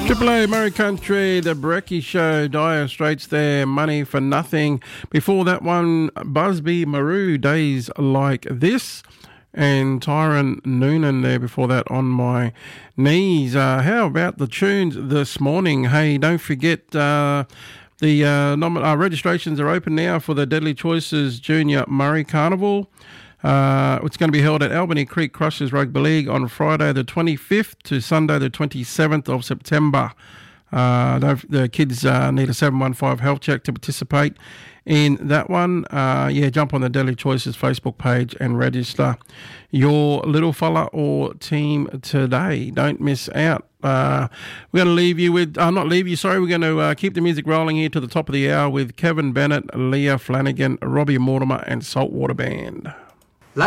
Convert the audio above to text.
Triple A, Murray Country, The Brecky Show, Dire Straits there, Money for Nothing. Before that one, Busby Maru, Days Like This. And Tyron Noonan there before that, On My Knees. How about the tunes this morning? Hey, don't forget the registrations are open now for the Deadly Choices Junior Murray Carnival. It's going to be held at Albany Creek Crushers Rugby League on Friday the 25th to Sunday the 27th of September. The kids need a 715 health check to participate in that one. Jump on the Deadly Choices Facebook page and register your little fella or team today. Don't miss out. We're going to leave you with, we're going to keep the music rolling here to the top of the hour with Kevin Bennett, Leah Flanagan, Robbie Mortimer and Saltwater Band.